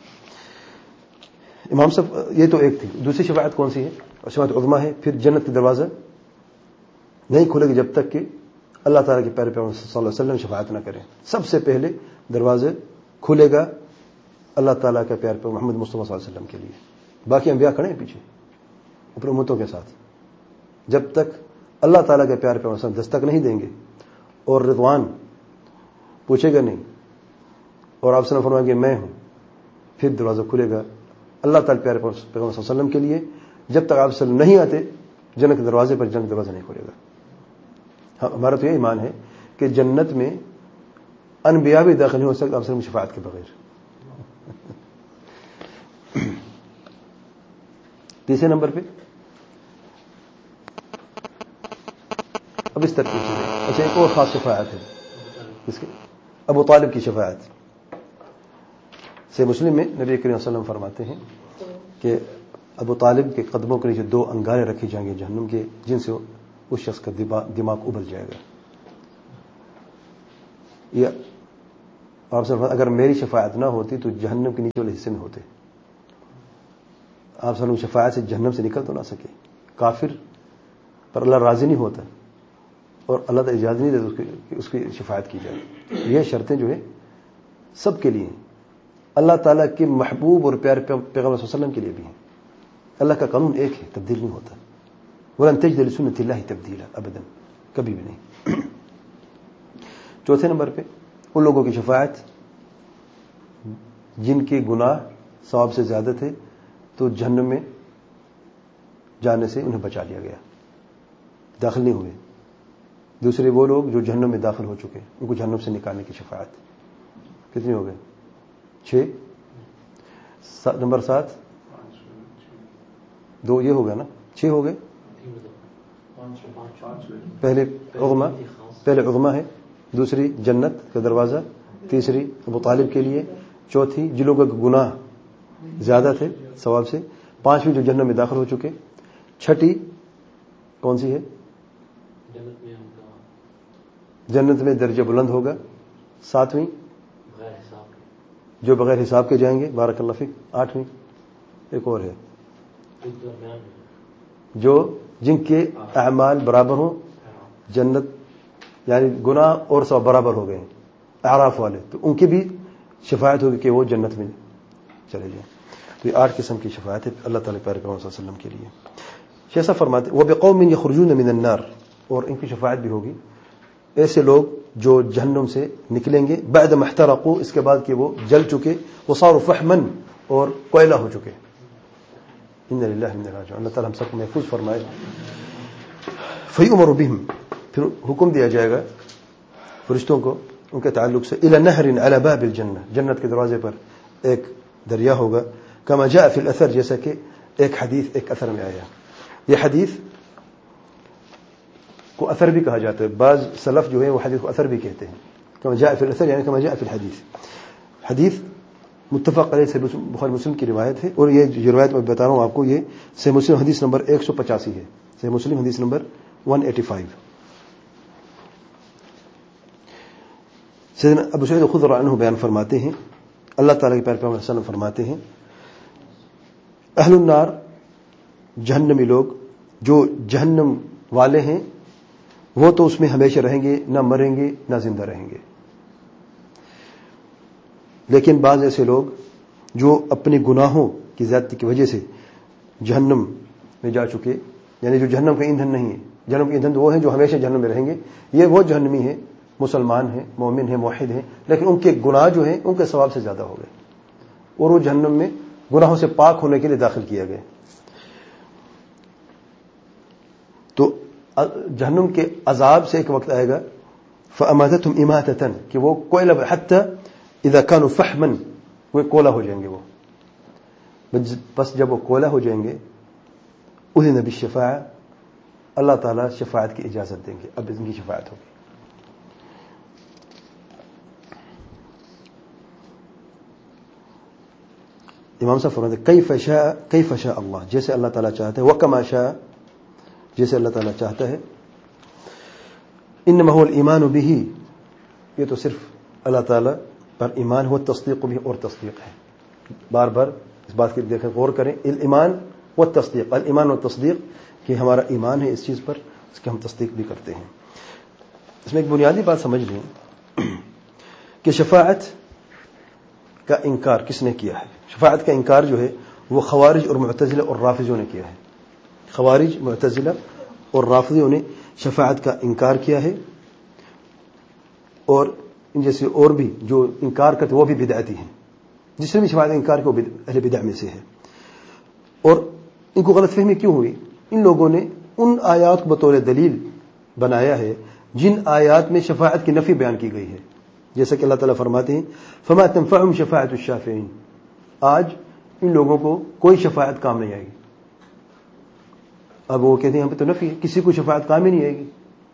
امام صاحب یہ تو ایک تھی. دوسری شفاعت کون سی ہے؟ شفاعت عظمی ہے. پھر جنت کا دروازہ نہیں کھلے گا جب تک کہ اللہ تعالیٰ کے پیارے پیغمبر صلی اللہ علیہ وسلم شفاعت نہ کریں. سب سے پہلے دروازے کھلے گا اللہ تعالیٰ کا پیارے پیغمبر محمد مصطفیٰ صلی اللہ علیہ وسلم کے لیے. باقی انبیاء کھڑے ہیں پیچھے اپنے امتوں کے ساتھ. جب تک اللہ تعالیٰ کے پیارے پیغمبر صلی اللہ علیہ وسلم دستک نہیں دیں گے اور رضوان پوچھے گا نہیں اور آپ سے فرمائیں گے میں ہوں، پھر دروازہ کھلے گا اللہ تعالیٰ پیارے پیغمبر صلی اللہ علیہ وسلم کے لیے. جب تک آپ صلی اللہ علیہ وسلم نہیں آتے جنت کے دروازے پر جنت دروازہ نہیں کھلے گا. ہمارا تو یہ ایمان ہے کہ جنت میں انبیاء بھی داخل نہیں ہو سکتے آپ سے شفاعت کے بغیر. تیسرے نمبر پہ اب اس ترتیب سے اچھا ایک اور خاص شفاعت ہے اس کے ابو طالب کی شفاعت. سے مسلم میں نبی کریم صلی اللہ علیہ وسلم فرماتے ہیں کہ ابو طالب کے قدموں کے نیچے 2 انگارے رکھی جائیں گے جہنم کے، جن سے اس شخص کا دماغ ابل جائے گا. یہ آپ سے اگر میری شفاعت نہ ہوتی تو جہنم کے نیچے والے حصے میں ہوتے. آپ صلی اللہ شفاعت سے جہنم سے نکل تو نہ سکے. کافر پر اللہ راضی نہیں ہوتا اور اللہ تعالی اجازت نہیں دیتا کہ اس کی شفاعت کی جائے. یہ شرطیں جو ہے سب کے لیے ہیں، اللہ تعالیٰ کے محبوب اور پیارے پیغمبر صلی اللہ علیہ وسلم کے لیے بھی ہیں. اللہ کا قانون ایک ہے، تبدیل نہیں ہوتا. وَلَن تَجِدَ لِسُنَّتِ اللَّهِ تَبْدِيلًا ابدا، کبھی بھی نہیں. چوتھے نمبر پہ ان لوگوں کی شفاعت جن کے گناہ ثواب سے زیادہ تھے تو جہنم میں جانے سے انہیں بچا لیا گیا، داخل نہیں ہوئے. دوسرے وہ لوگ جو جہنم میں داخل ہو چکے ان کو جہنم سے نکالنے کی شفاعت. کتنے ہو گئے؟ 6. نمبر 7 2 یہ ہو گیا نا، 6 ہو گئے. پہلے عظمہ ہے، دوسری جنت کا دروازہ، تیسری ابو طالب کے لیے، چوتھی جن لوگوں کے گناہ زیادہ تھے ثواب سے، 5ویں جو جنت میں داخل ہو چکے، 6ٹھی کون سی ہے؟ جنت میں درجہ بلند ہوگا، 7ویں جو بغیر حساب کے جائیں گے، بارک اللہ فیک. 8ویں ایک اور ہے جو جن کے اعمال برابر ہوں، جنت یعنی گناہ اور ثواب برابر ہو گئے، اعراف والے، تو ان کی بھی شفاعت ہوگی کہ وہ جنت میں چلے جائیں. تو یہ 8 قسم کی شفاعت ہے اللہ تعالیٰ پیارے پیغمبر صلی اللہ علیہ وسلم کے لیے. جیسا فرماتے وَبِقَوْمٍ يَخْرُجُونَ مِنَ النَّارِ، اور ان کی شفاعت بھی ہوگی ایسے لوگ جو جہنم سے نکلیں گے بعد ما احترقوا، اس کے بعد کہ وہ جل چکے، وصاروا فحما، اور کوئلہ ہو چکے. ان للہ و انا الیہ راجعون. اللہ تعالیٰ ہم سب کو محفوظ فرمائے. فیؤمر بہم، پھر حکم دیا جائے گا فرشتوں کو ان کے تعلق سے، الی نہر علی باب الجنہ، جنت کے دروازے پر ایک دریا ہوگا، کما جاء فی الاثر، جیسا کہ ایک حدیث ایک اثر میں آیا. یہ حدیث کو اثر بھی کہا جاتا ہے، بعض سلف جو ہے وہ حدیث کو اثر بھی کہتے ہیں. کما جاء فی الاثر یعنی کما جاء فی الحدیث. حدیث متفق علیہ صحیح بخاری مسلم کی روایت ہے، اور یہ جو روایت میں بتا رہا ہوں آپ کو یہ صحیح مسلم حدیث نمبر 185 ہے. صحیح مسلم حدیث نمبر 185. سیدنا ابو سعید خدری رضی اللہ عنہ بیان فرماتے ہیں، اللہ تعالیٰ کے پیارے پیغمبر صلی اللہ علیہ وسلم فرماتے ہیں، اہل النار، جہنمی لوگ جو جہنم والے ہیں وہ تو اس میں ہمیشہ رہیں گے، نہ مریں گے نہ زندہ رہیں گے. لیکن بعض ایسے لوگ جو اپنے گناہوں کی زیادتی کی وجہ سے جہنم میں جا چکے، یعنی جو جہنم کا ایندھن نہیں ہے، جہنم کے ایندھن وہ ہیں جو ہمیشہ جہنم میں رہیں گے، یہ وہ جہنمی ہیں، مسلمان ہیں، مومن ہیں، موحد ہیں، لیکن ان کے گناہ جو ہیں ان کے ثواب سے زیادہ ہو گئے اور وہ جہنم میں گناہوں سے پاک ہونے کے لیے داخل کیا گئے. تو جہنم کے عذاب سے ایک وقت آئے گا فَأَمَاتَتْهُمْ إِمَاتَةً، کہ وہ کوئلہ حتی اذا كانوا فحما، وہ کوئلہ ہو جائیں گے. وہ بس جب وہ کوئلہ ہو جائیں گے، اذن بالشفاعہ، اللہ تعالیٰ شفاعت کی اجازت دیں گے، اب ان کی شفاعت ہوگی. امام صاحب فرماتے ہیں کیف شاء اللہ، جیسے اللہ تعالیٰ چاہتا ہے، وکما شاء، جیسے اللہ تعالیٰ چاہتا ہے. انما هو الایمان به، یہ تو صرف اللہ تعالیٰ پر ایمان ہو، تصدیق بھی، اور تصدیق ہے. بار بار اس بات کی دیکھیں، غور کریں، الایمان والتصدیق، الایمان والتصدیق، کہ ہمارا ایمان ہے اس چیز پر، اس کی ہم تصدیق بھی کرتے ہیں. اس میں ایک بنیادی بات سمجھ لیں کہ شفاعت کا انکار کس نے کیا ہے. شفاعت کا انکار جو ہے وہ خوارج اور معتزلہ اور رافضیوں نے کیا ہے. خوارج، معتزلہ اور رافضیوں نے شفاعت کا انکار کیا ہے، اور ان جیسے اور بھی جو انکار کرتے وہ بھی بدعتی ہیں. جس نے بھی شفاعت کا انکار کیا وہ اہل بدع میں سے ہے. اور ان کو غلط فہمی کیوں ہوئی؟ ان لوگوں نے ان آیات کو بطور دلیل بنایا ہے جن آیات میں شفاعت کی نفی بیان کی گئی ہے. جیسا کہ اللہ تعالیٰ فرماتے ہیں فما تنفعهم شفاعت الشافعین، آج ان لوگوں کو کوئی شفاعت کام نہیں آئے گی. اب وہ کہتے ہیں یہاں پہ تو نفی ہے، کسی کو شفاعت کام ہی نہیں آئے گی.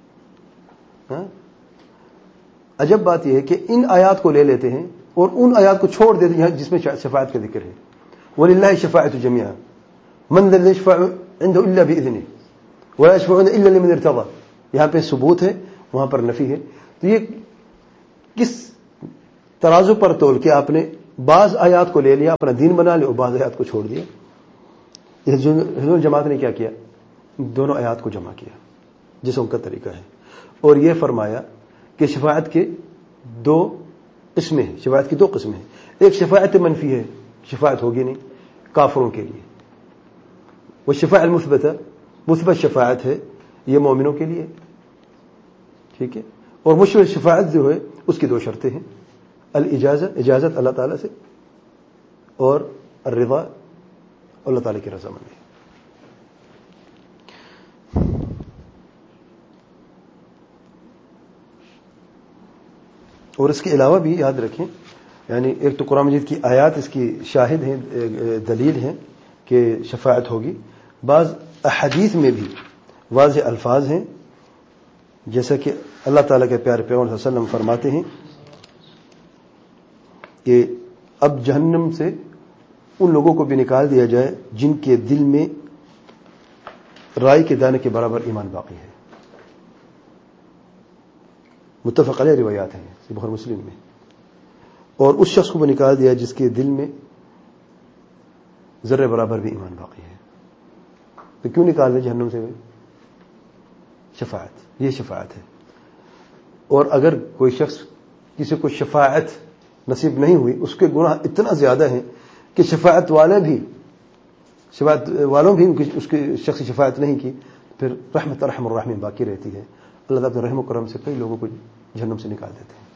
عجب بات یہ ہے کہ ان آیات کو لے لیتے ہیں اور ان آیات کو چھوڑ دیتے ہیں جس میں شفاعت کا ذکر ہے. وَلِلَّهِ شَفَاعَةُ جَمِيعًا، من الذي يشفع عنده الا باذنه ولا يشفعون الا لمن ارتضى. یہاں پہ ثبوت ہے, وہاں پر نفی ہے. تو یہ کس ترازو پر تول کے آپ نے بعض آیات کو لے لیا, اپنا دین بنا لیا, اور بعض آیات کو چھوڑ دیا. حضور جماعت نے کیا کیا؟ دونوں آیات کو جمع کیا, جیسا ان کا طریقہ ہے, اور یہ فرمایا کہ شفاعت کے دو قسمیں ہیں. شفاعت کی دو قسمیں ہیں. ایک شفاعت منفی ہے, شفاعت ہوگی نہیں کافروں کے لیے. وہ شفاعت المثبتہ, مثبت شفاعت ہے, یہ مومنوں کے لیے. ٹھیک ہے. اور مثبت شفاعت جو ہے اس کی دو شرطیں ہیں, اجازت اللہ تعالیٰ سے, اور الرضا, اللہ تعالیٰ کی رضامندی. اور اس کے علاوہ بھی یاد رکھیں, یعنی ایک تو قرآن مجید کی آیات اس کی شاہد ہیں, دلیل ہیں کہ شفاعت ہوگی. بعض احادیث میں بھی واضح الفاظ ہیں, جیسا کہ اللہ تعالیٰ کے پیارے پیغمبر صلی اللہ علیہ وسلم فرماتے ہیں کہ اب جہنم سے ان لوگوں کو بھی نکال دیا جائے جن کے دل میں رائی کے دانے کے برابر ایمان باقی ہے. متفق علیہ روایات ہیں بخاری مسلم میں. اور اس شخص کو بھی نکال دیا جس کے دل میں ذرے برابر بھی ایمان باقی ہے. تو کیوں نکال دیں جہنم سے؟ شفاعت, یہ شفاعت ہے. اور اگر کوئی شخص کسی کو شفاعت نصیب نہیں ہوئی, اس کے گناہ اتنا زیادہ ہیں کہ شفاعت والوں بھی اس کے شخص شفاعت نہیں کی, پھر رحمت ارحم الراحمین باقی رہتی ہے. اللہ تعالیٰ رحم و کرم سے کئی لوگوں کو جہنم سے نکال دیتے ہیں.